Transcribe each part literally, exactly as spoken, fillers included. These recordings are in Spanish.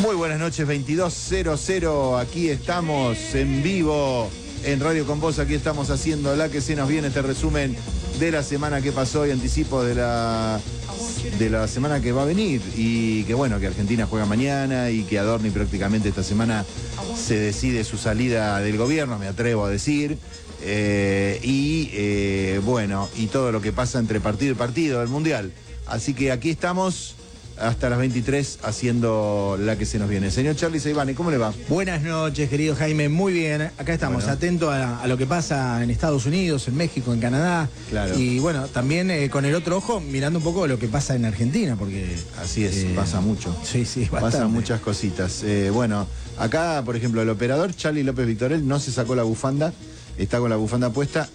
Muy buenas noches, veintidós cero cero, aquí estamos en vivo en Radio Con Vos, aquí estamos haciendo la que se nos viene, este resumen de la semana que pasó y anticipo de la, de la semana que va a venir, y que bueno, que Argentina juega mañana y que Adorni prácticamente esta semana se decide su salida del gobierno, me atrevo a decir, eh, y eh, bueno, y todo lo que pasa entre partido y partido del Mundial. Así que aquí estamos hasta las veintitrés haciendo la que se nos viene. Señor Charly Seivane, ¿cómo le va? Buenas noches, querido Jaime, muy bien. Acá estamos, bueno, atentos a, a lo que pasa en Estados Unidos, en México, en Canadá. Claro. Y bueno, también eh, con el otro ojo mirando un poco lo que pasa en Argentina, porque... Así es, eh, pasa mucho. Sí, sí, bastante. Pasan muchas cositas. Eh, bueno, acá, por ejemplo, el operador Charly López Victorel no se sacó la bufanda, está con la bufanda puesta,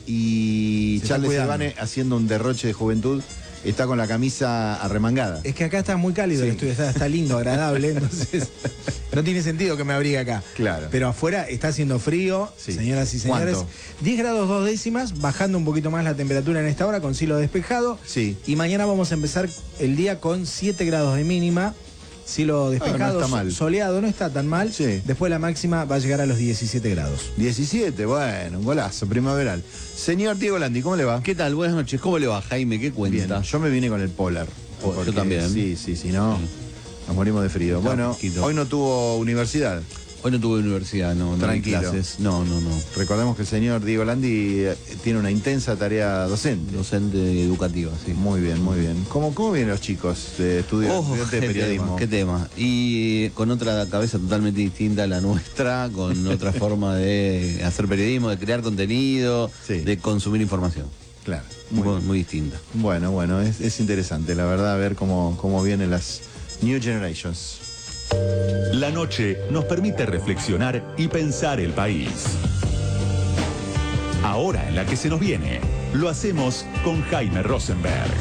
y Charly Seivane, haciendo un derroche de juventud, está con la camisa arremangada. Es que acá está muy cálido, sí. El estudio está, está lindo, agradable, entonces no tiene sentido que me abrigue acá. Claro. Pero afuera está haciendo frío, sí. Señoras y señores. ¿Cuánto? diez grados dos décimas, bajando un poquito más la temperatura en esta hora con cielo despejado. Sí. Y mañana vamos a empezar el día con siete grados de mínima. Cielo despejado, ah, no está mal. Soleado, no está tan mal. Sí. Después la máxima va a llegar a los diecisiete grados. diecisiete, bueno, un golazo, primaveral. Señor Diego Landi, ¿cómo le va? ¿Qué tal? Buenas noches. ¿Cómo le va, Jaime? ¿Qué cuenta? Bien, yo me vine con el Polar. Oh, porque, yo también. Sí, sí, sí, no, sí. Nos morimos de frío. Está bueno, poquito. Hoy no tuvo universidad. Hoy no tuve universidad, no, no hay Tranquilo. clases. No, no, no. Recordemos que el señor Diego Landi tiene una intensa tarea docente. Docente educativa, sí. Muy bien, muy bien. ¿Cómo, cómo vienen los chicos de estudio, Oh, estudiantes de periodismo? Tema, qué tema. Y con otra cabeza totalmente distinta a la nuestra, con otra forma de hacer periodismo, de crear contenido, sí. de consumir información. Claro. Muy, muy, muy distinta. Bueno, bueno, es, es interesante, la verdad, ver cómo, cómo vienen las New Generations. La noche nos permite reflexionar y pensar el país. Ahora en la que se nos viene, lo hacemos con Jaime Rosenberg.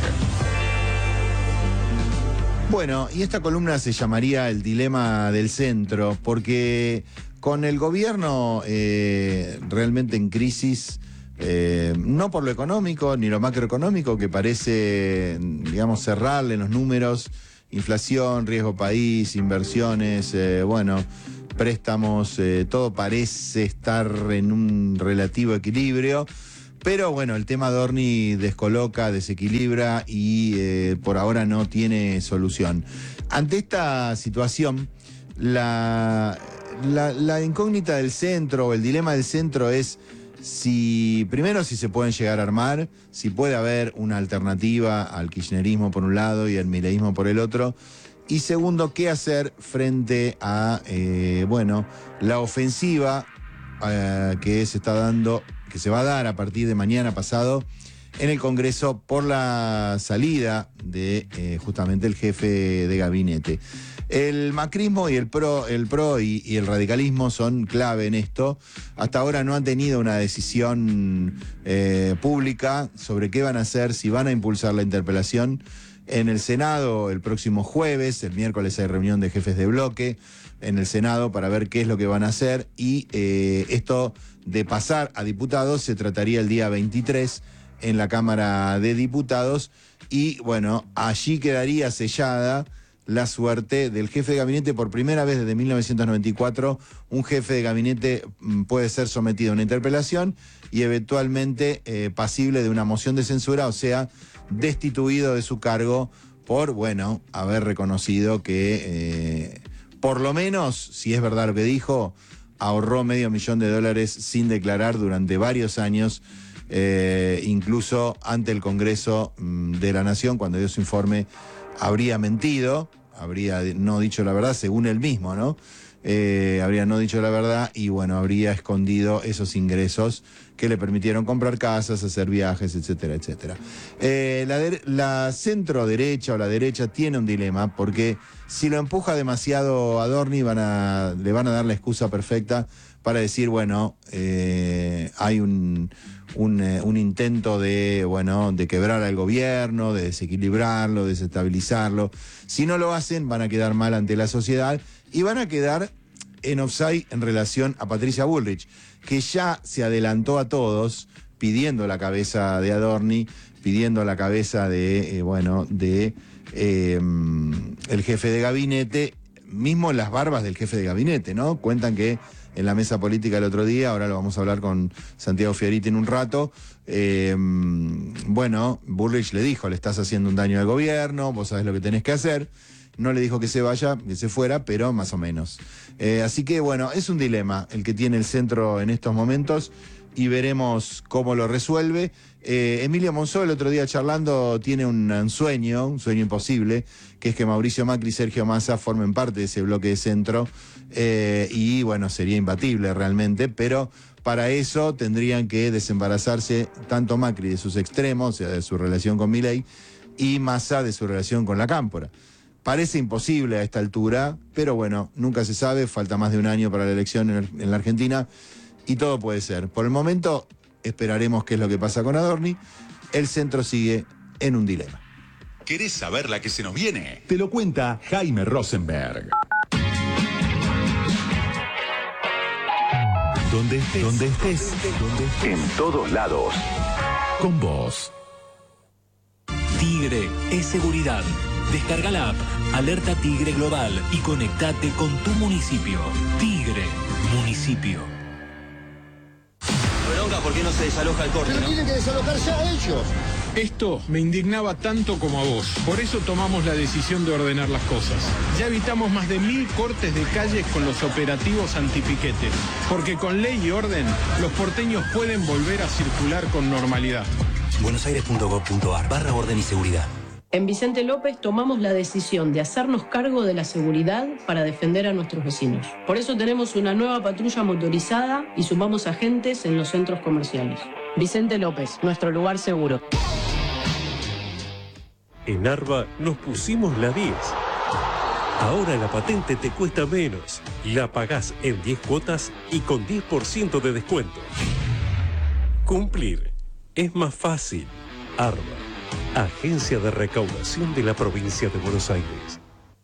Bueno, y esta columna se llamaría El dilema del centro, porque con el gobierno eh, realmente en crisis, eh, no por lo económico ni lo macroeconómico, que parece, digamos, cerrarle los números, inflación, riesgo país, inversiones, eh, bueno, préstamos, eh, todo parece estar en un relativo equilibrio. Pero bueno, el tema Adorni descoloca, desequilibra y eh, por ahora no tiene solución. Ante esta situación, la, la, la incógnita del centro o el dilema del centro es si, primero, si se pueden llegar a armar, si puede haber una alternativa al kirchnerismo por un lado y al mileísmo por el otro. Y segundo, qué hacer frente a, eh, bueno, la ofensiva eh, que se está dando, que se va a dar a partir de mañana pasado en el Congreso por la salida de eh, justamente el jefe de gabinete. El macrismo y el pro, el pro y, y el radicalismo son clave en esto. Hasta ahora no han tenido una decisión eh, pública sobre qué van a hacer, si van a impulsar la interpelación. En el Senado el próximo jueves, el miércoles hay reunión de jefes de bloque en el Senado para ver qué es lo que van a hacer, y eh, esto de pasar a diputados se trataría el día veintitrés en la Cámara de Diputados, y bueno, allí quedaría sellada la suerte del jefe de gabinete. Por primera vez desde mil novecientos noventa y cuatro, un jefe de gabinete puede ser sometido a una interpelación y eventualmente eh, pasible de una moción de censura, o sea, destituido de su cargo por, bueno, haber reconocido que, eh, por lo menos, si es verdad lo que dijo, ahorró medio millón de dólares sin declarar durante varios años, eh, incluso ante el Congreso mmm, de la Nación, cuando dio su informe, habría mentido, habría no dicho la verdad, según él mismo, ¿no? Eh, habría no dicho la verdad y, bueno, habría escondido esos ingresos que le permitieron comprar casas, hacer viajes, etcétera, etcétera. Eh, la, de, la centro derecha o la derecha tiene un dilema, porque si lo empuja demasiado Adorni, van a, le van a dar la excusa perfecta para decir, bueno, eh, hay un, un, eh, un intento de, bueno, de quebrar al gobierno, de desequilibrarlo, de desestabilizarlo. Si no lo hacen, van a quedar mal ante la sociedad y van a quedar en offside en relación a Patricia Bullrich, que ya se adelantó a todos pidiendo la cabeza de Adorni, pidiendo la cabeza de, eh, bueno, de eh, el jefe de gabinete, mismo las barbas del jefe de gabinete, ¿no? Cuentan que en la mesa política el otro día, ahora lo vamos a hablar con Santiago Fioriti en un rato, eh, bueno, Bullrich le dijo, le estás haciendo un daño al gobierno, vos sabés lo que tenés que hacer. No le dijo que se vaya, que se fuera, pero más o menos. Eh, así que bueno, es un dilema el que tiene el centro en estos momentos y veremos cómo lo resuelve. Eh, Emilio Monzó el otro día charlando tiene un, un sueño, un sueño imposible, que es que Mauricio Macri y Sergio Massa formen parte de ese bloque de centro eh, y bueno, sería imbatible realmente, pero para eso tendrían que desembarazarse tanto Macri de sus extremos, o sea, de su relación con Milei, y Massa de su relación con la Cámpora. Parece imposible a esta altura, pero bueno, nunca se sabe, falta más de un año para la elección en, en la Argentina y todo puede ser. Por el momento esperaremos qué es lo que pasa con Adorni. El centro sigue en un dilema. ¿Querés saber la que se nos viene? Te lo cuenta Jaime Rosenberg. Donde estés, donde estés, donde estés. En todos lados. Con vos. Tigre es seguridad. Descarga la app Alerta Tigre Global y conectate con tu municipio. Tigre, municipio. Bronca, ¿por qué no se desaloja el corte? Pero ¿no? tienen que desalojar ya ellos. Esto me indignaba tanto como a vos. Por eso tomamos la decisión de ordenar las cosas. Ya evitamos más de mil cortes de calles con los operativos antipiquete. Porque con ley y orden, los porteños pueden volver a circular con normalidad. buenosaires punto gov punto ar barra orden y seguridad. En Vicente López tomamos la decisión de hacernos cargo de la seguridad para defender a nuestros vecinos. Por eso tenemos una nueva patrulla motorizada y sumamos agentes en los centros comerciales. Vicente López, nuestro lugar seguro. En Arba nos pusimos la diez. Ahora la patente te cuesta menos. La pagás en diez cuotas y con diez por ciento de descuento. Cumplir es más fácil. Arba. Agencia de Recaudación de la Provincia de Buenos Aires.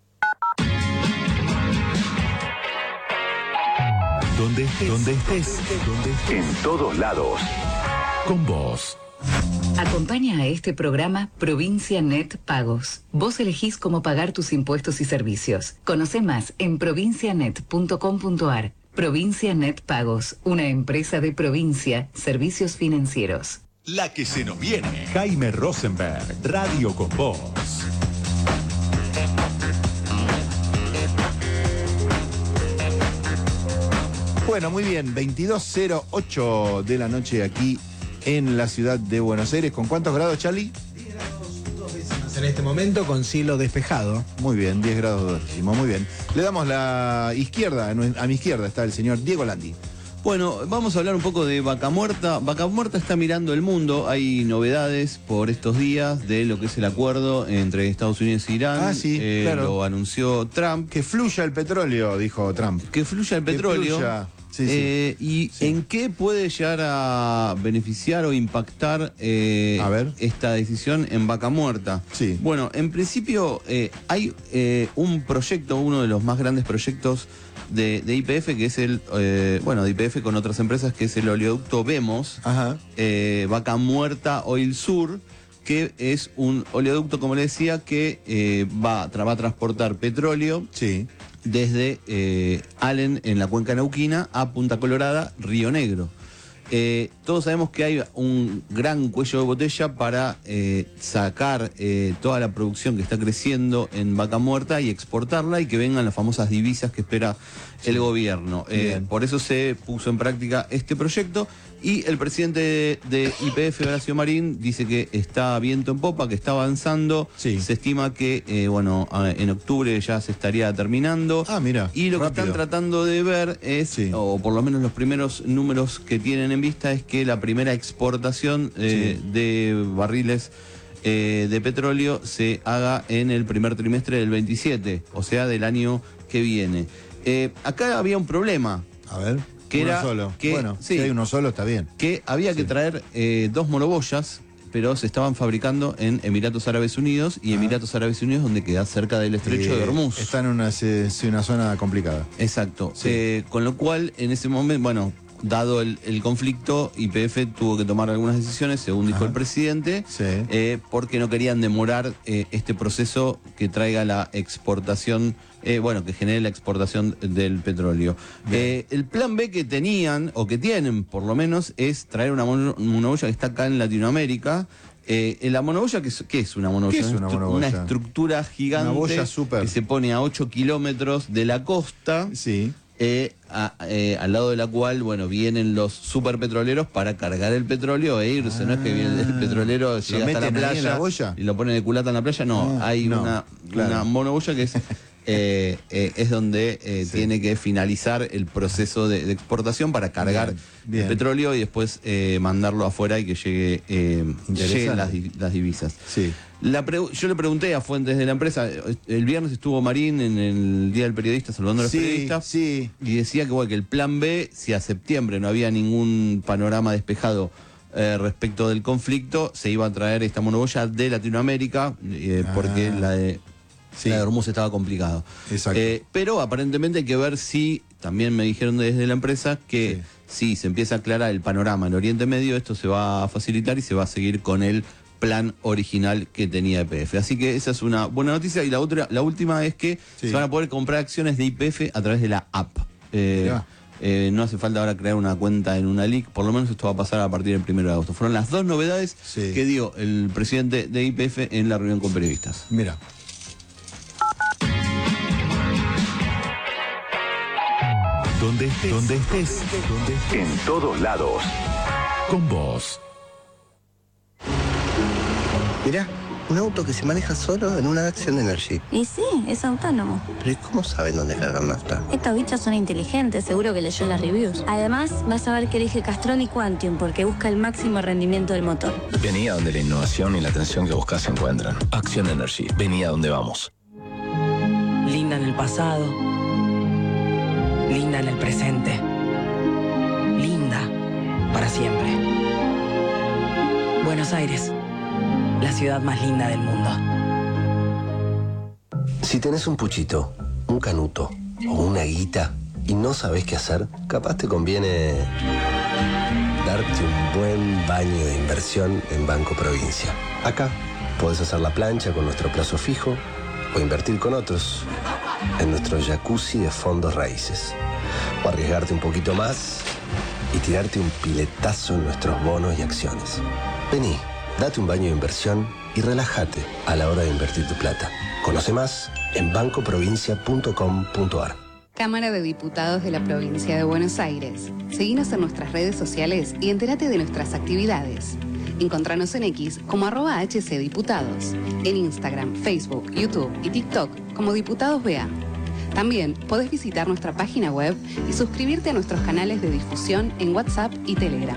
Donde estés, donde estés, donde estés. En todos lados. Con vos. Acompaña a este programa Provincia Net Pagos. Vos elegís cómo pagar tus impuestos y servicios. Conoce más en provincia net punto com punto ar. Provincia Net Pagos, una empresa de Provincia, servicios financieros. La que se nos viene. Jaime Rosenberg, Radio con Vos. Bueno, muy bien, veintidós cero ocho de la noche aquí en la ciudad de Buenos Aires. ¿Con cuántos grados, Charlie? diez grados, dos décimas en este momento con cielo despejado. Muy bien, diez grados dos décimas, muy bien. Le damos la izquierda, a mi izquierda está el señor Diego Landi. Bueno, vamos a hablar un poco de Vaca Muerta. Vaca Muerta está mirando el mundo. Hay novedades por estos días de lo que es el acuerdo entre Estados Unidos e Irán. Ah, sí, eh, claro. Lo anunció Trump. Que fluya el petróleo, dijo Trump. Que fluya el petróleo. Que fluya. Sí, eh, sí. ¿Y sí. en qué puede llegar a beneficiar o impactar eh, a ver. esta decisión en Vaca Muerta? Sí. Bueno, en principio eh, hay eh, un proyecto, uno de los más grandes proyectos de, de Y P F, que es el, eh, bueno, de Y P F con otras empresas, que es el oleoducto Vemos, Ajá. Eh, Vaca Muerta Oil Sur, que es un oleoducto, como le decía, que eh, va, va a transportar petróleo. Sí. Desde eh, Allen, en la cuenca neuquina, a Punta Colorada, Río Negro. Eh, todos sabemos que hay un gran cuello de botella para eh, sacar eh, toda la producción que está creciendo en Vaca Muerta y exportarla y que vengan las famosas divisas que espera sí. el gobierno. Eh, por eso se puso en práctica este proyecto y el presidente de, de Y P F, Horacio Marín, dice que está viento en popa, que está avanzando. Sí. Se estima que, eh, bueno, en octubre ya se estaría terminando. Ah, mira. Y lo rápido. que están tratando de ver es, sí. o por lo menos los primeros números que tienen en vista, es que la primera exportación eh, sí. de barriles eh, de petróleo se haga en el primer trimestre del veintisiete, o sea, del año que viene. Eh, acá había un problema. A ver. Que uno era solo. Que, bueno, sí, si hay uno solo está bien. Que había sí. que traer eh, dos monoboyas, pero se estaban fabricando en Emiratos Árabes Unidos y ah. Emiratos Árabes Unidos, donde queda cerca del estrecho eh, de Hormuz. Está en una, sí, una zona complicada. Exacto. Sí. Eh, con lo cual, en ese momento, bueno, dado el, el conflicto, Y P F tuvo que tomar algunas decisiones, según dijo Ajá. el presidente, Sí. eh, porque no querían demorar eh, este proceso que traiga la exportación, eh, bueno, que genere la exportación del petróleo. Eh, el plan B que tenían, o que tienen por lo menos, es traer una mono- monobolla que está acá en Latinoamérica. Eh, la monobolla, ¿qué es, qué es una monobolla? ¿Qué es una estru- monobolla? Una estructura gigante Una boya súper. que se pone a ocho kilómetros de la costa. Sí. Eh, a- eh, al lado de la cual, bueno, vienen los superpetroleros para cargar el petróleo e irse. No es que viene el petrolero, ¿Lo llega hasta la meten ahí playa en la boya? y lo ponen de culata en la playa. No, Ah, hay no, una, claro. una monoboya que es, eh, eh, es donde eh, Sí. tiene que finalizar el proceso de, de exportación para cargar Bien, bien. el petróleo y después eh, mandarlo afuera y que llegue eh, Interesante. lleguen las, di- las divisas. Sí. La pre- yo le pregunté a fuentes de la empresa, el viernes estuvo Marín en el Día del Periodista saludando a los Sí, periodistas sí. y decía que, bueno, que el plan B, si a septiembre no había ningún panorama despejado eh, respecto del conflicto, se iba a traer esta monobolla de Latinoamérica eh, Ah. porque la de, Sí. la de Hormuz estaba complicado. Exacto. Eh, pero aparentemente hay que ver si, también me dijeron desde la empresa, que si se empieza a aclarar el panorama en Oriente Medio, esto se va a facilitar y se va a seguir con el plan original que tenía Y P F. Así que esa es una buena noticia. Y la otra, la última es que Sí. se van a poder comprar acciones de Y P F a través de la app. Eh, Mirá. eh, no hace falta ahora crear una cuenta en una L I C, por lo menos esto va a pasar a partir del primero de agosto. Fueron las dos novedades Sí. que dio el presidente de Y P F en la reunión con periodistas. Mira. Donde estés, donde estés, donde estés. En todos lados. Con vos. Mirá, un auto que se maneja solo en una Action Energy. Y sí, es autónomo. Pero ¿y cómo saben dónde cargar nafta? Estos bichos son inteligentes, seguro que leyó las reviews. Además, vas a ver que elige Castrol y Quantium porque busca el máximo rendimiento del motor. Vení a donde la innovación y la atención que buscas se encuentran. Action Energy. Vení a donde vamos. Linda en el pasado. Linda en el presente. Linda para siempre. Buenos Aires. La ciudad más linda del mundo. Si tenés un puchito, un canuto o una guita y no sabés qué hacer, capaz te conviene darte un buen baño de inversión en Banco Provincia. Acá podés hacer la plancha con nuestro plazo fijo o invertir con otros en nuestro jacuzzi de fondos raíces. O arriesgarte un poquito más y tirarte un piletazo en nuestros bonos y acciones. Vení, date un baño de inversión y relájate a la hora de invertir tu plata. Conoce más en banco provincia punto com punto ar. Cámara de Diputados de la Provincia de Buenos Aires. Seguinos en nuestras redes sociales y entérate de nuestras actividades. Encontranos en X como arroba hcdiputados, en Instagram, Facebook, YouTube y TikTok como Diputados B A. También podés visitar nuestra página web y suscribirte a nuestros canales de difusión en WhatsApp y Telegram.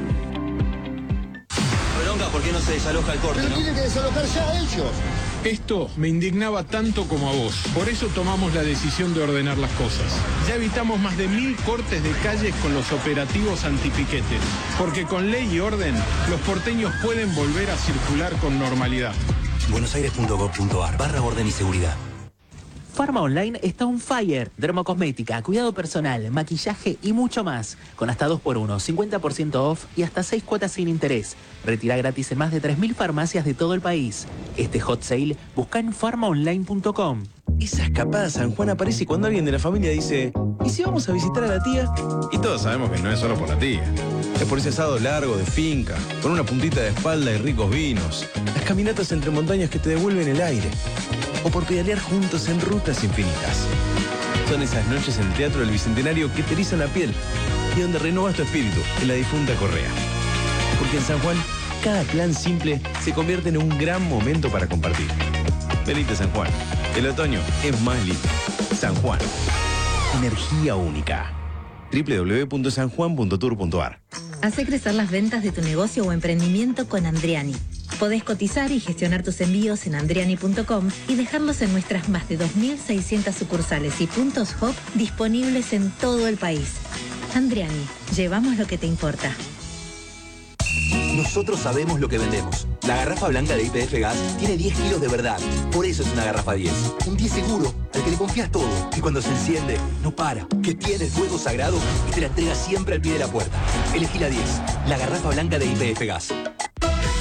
Bronca, ¿por qué no se desaloja el corte, no? Tienen que desalojar ya ellos. Esto me indignaba tanto como a vos. Por eso tomamos la decisión de ordenar las cosas. Ya evitamos más de mil cortes de calles con los operativos antipiquetes. Porque con ley y orden, los porteños pueden volver a circular con normalidad. buenosaires punto gov punto ar barra orden y seguridad. Pharma Online está on fire. Dermocosmética, cuidado personal, maquillaje y mucho más. Con hasta dos por uno, cincuenta por ciento off y hasta seis cuotas sin interés. Retira gratis en más de tres mil farmacias de todo el país. Este hot sale busca en pharma online punto com. Esa escapada a San Juan aparece cuando alguien de la familia dice: ¿y si vamos a visitar a la tía? Y todos sabemos que no es solo por la tía. Es por ese asado largo de finca, con una puntita de espalda y ricos vinos. Las caminatas entre montañas que te devuelven el aire. O por pedalear juntos en rutas infinitas. Son esas noches en el Teatro del Bicentenario que te erizan la piel y donde renovas tu espíritu en la difunta Correa. Porque en San Juan, cada plan simple se convierte en un gran momento para compartir. Venite San Juan. El otoño es más lindo. San Juan. Energía única. doble u doble u doble u punto san juan punto tour punto ar. Hacé crecer las ventas de tu negocio o emprendimiento con Andriani. Podés cotizar y gestionar tus envíos en andriani punto com y dejarlos en nuestras más de dos mil seiscientas sucursales y puntos Hop disponibles en todo el país. Andriani, llevamos lo que te importa. Nosotros sabemos lo que vendemos. La garrafa blanca de Y P F Gas tiene diez kilos de verdad. Por eso es una garrafa diez. Un diez seguro, al que le confías todo. Y cuando se enciende, no para. Que tiene el fuego sagrado y te la entrega siempre al pie de la puerta. Elegí la diez, la garrafa blanca de Y P F Gas.